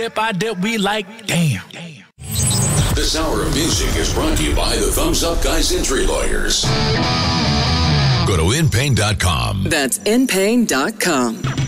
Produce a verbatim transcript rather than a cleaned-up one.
If I did, we like, damn. This hour of music is brought to you by the Thumbs Up Guys Injury Lawyers. Go to in pain dot com. That's in pain dot com.